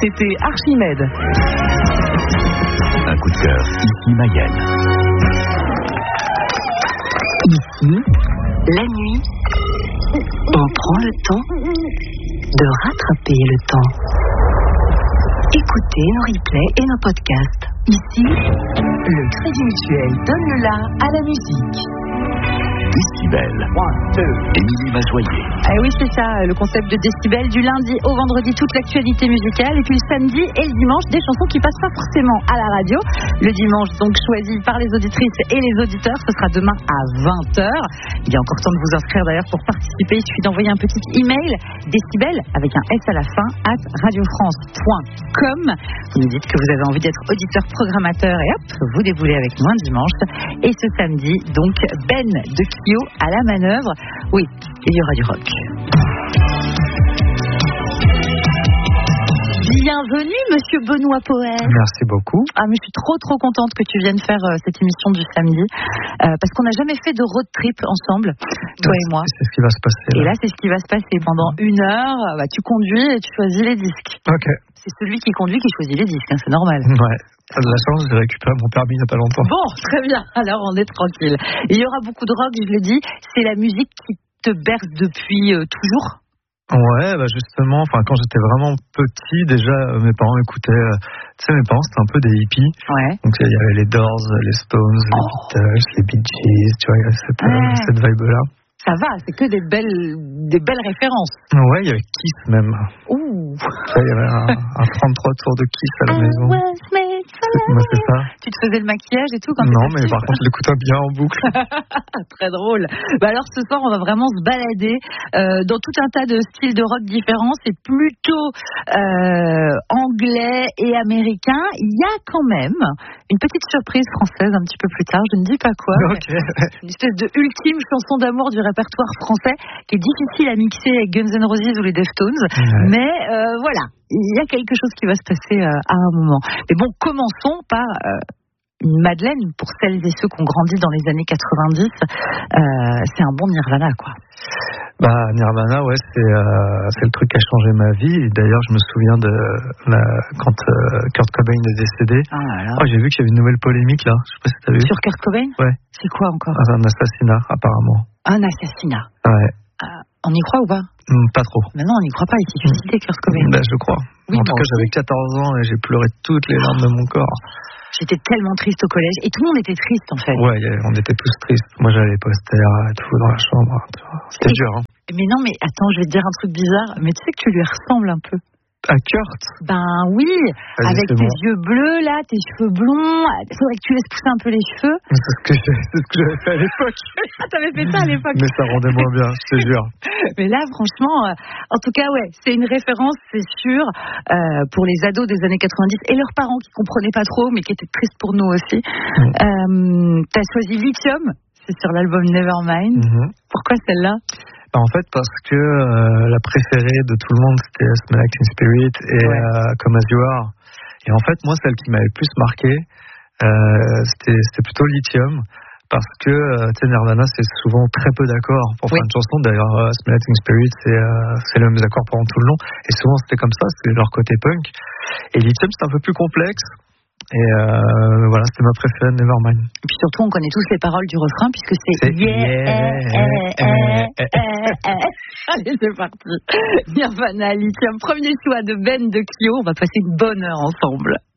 C'était Archimède. Un coup de cœur, ici Mayenne. Ici, la nuit, on prend le temps de rattraper le temps. Écoutez nos replays et nos podcasts. Ici, le Crédit Mutuel donne le la à la musique. Décibel. Émilie Mazoyer. Ah oui, c'est ça, le concept de Décibel, du lundi au vendredi, toute l'actualité musicale, et puis le samedi et le dimanche, des chansons qui passent pas forcément à la radio. Le dimanche, donc, choisi par les auditrices et les auditeurs, ce sera demain à 20h. Il y a encore temps de vous inscrire d'ailleurs pour participer. Il suffit d'envoyer un petit email, Décibel, avec un S à la fin, @radiofrance.com. Vous nous dites que vous avez envie d'être auditeur programmateur, et hop, vous déboulez avec nous un dimanche. Et ce samedi, donc, Ben de Clio à la manœuvre. Oui, il y aura du rock. Bienvenue, monsieur Benoît Poel. Merci beaucoup. Ah, mais je suis trop contente que tu viennes faire cette émission du samedi, parce qu'on n'a jamais fait de road trip ensemble, toi et moi. C'est ce qui va se passer. Et là, c'est ce qui va se passer. Pendant 1 heure, tu conduis et tu choisis les disques. Ok. C'est celui qui conduit qui choisit les disques, hein, c'est normal. Ouais. T'as de la chance, j'ai récupéré mon permis il n'y a pas longtemps. Bon, très bien. Alors, on est tranquille. Il y aura beaucoup de rock, je l'ai dit. C'est la musique qui te berce depuis toujours. Ouais, justement, quand j'étais vraiment petit, déjà, mes parents écoutaient, mes parents c'était un peu des hippies. Ouais. Donc il y avait les Doors, les Stones, les Beatles, les Bee Gees, tu vois, il y avait cette vibe-là. Ça va, c'est que des belles références. Ouais, il y avait Kiss même. Ouh. Il y avait un 33 tours de Kiss à la maison. Moi, c'est ça. Tu te faisais le maquillage et tout quand Non, mais par contre, je l'écoutais bien en boucle. Très drôle. Alors ce soir, on va vraiment se balader dans tout un tas de styles de rock différents. C'est plutôt anglais et américain. Il y a quand même une petite surprise française un petit peu plus tard. Je ne dis pas quoi. Okay. Une espèce de ultime chanson d'amour du répertoire français qui est difficile à mixer avec Guns N' Roses ou les Deftones. Ouais. Mais voilà. Il y a quelque chose qui va se passer à un moment. Mais bon, commençons par une Madeleine, pour celles et ceux qui ont grandi dans les années 90. C'est un bon Nirvana, quoi. Nirvana, ouais, c'est le truc qui a changé ma vie. Et d'ailleurs, je me souviens quand Kurt Cobain est décédé. J'ai vu qu'il y avait une nouvelle polémique, là. Je sais pas si t'as vu. Sur Kurt Cobain ? Ouais. C'est quoi encore ? Un assassinat, apparemment. Un assassinat ? Ouais. On y croit ou pas ? Pas trop. Mais non, on n'y croit pas. Il s'est suicidé, Kurt Cobain. Je crois. Oui, en tout cas, j'avais 14 ans et j'ai pleuré toutes les larmes de mon corps. J'étais tellement triste au collège. Et tout le monde était triste, en fait. Ouais, on était tous tristes. Moi, j'avais les posters et tout dans la chambre. C'était dur, hein. Mais non, mais attends, je vais te dire un truc bizarre. Mais tu sais que tu lui ressembles un peu. À Kurt ? Oui, avec tes yeux bleus, là, tes cheveux blonds. Il faudrait que tu laisses pousser un peu les cheveux. C'est ce que j'avais fait à l'époque. T'avais fait ça à l'époque. Mais ça rendait moins bien, je te jure. Mais là, franchement, en tout cas, ouais, c'est une référence, c'est sûr, pour les ados des années 90 et leurs parents qui comprenaient pas trop, mais qui étaient tristes pour nous aussi. T'as choisi Lithium, c'est sur l'album Nevermind. Pourquoi celle-là ? En fait, parce que la préférée de tout le monde, c'était Smell Like Teen Spirit et Come As You Are. Et en fait, moi, celle qui m'avait le plus marqué, c'était plutôt Lithium. Parce que Nirvana, c'est souvent très peu d'accords pour faire une chanson. D'ailleurs, Smell Like Teen Spirit, c'est les mêmes accords pendant tout le long. Et souvent, c'était comme ça, c'était leur côté punk. Et Lithium, c'est un peu plus complexe. Et voilà, c'était ma préférée, Nevermind. Et puis surtout, on connaît tous les paroles du refrain, puisque c'est Allez, c'est parti. Nirvana, Lithium, premier choix de Ben de Clio. On va passer une bonne heure ensemble.